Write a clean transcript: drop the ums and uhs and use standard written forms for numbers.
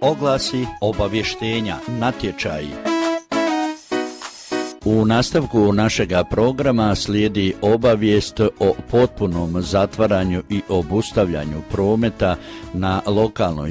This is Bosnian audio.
oglasi, obavještenja, natječaji. U nastavku našega programa slijedi obavijest o potpunom zatvaranju i obustavljanju prometa na lokalnoj